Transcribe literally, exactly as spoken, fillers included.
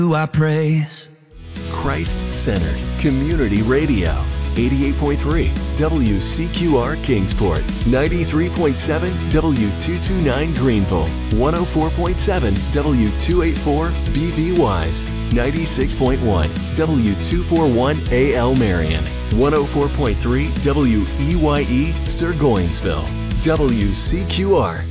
who I praise. Christ-centered community radio. eighty-eight point three W C Q R Kingsport, ninety-three point seven W two twenty-nine Greenville, one oh four point seven W two eighty-four B V Wise, ninety-six point one W two forty-one A L Marion, one oh four point three W E Y E Sir Goinsville. W C Q R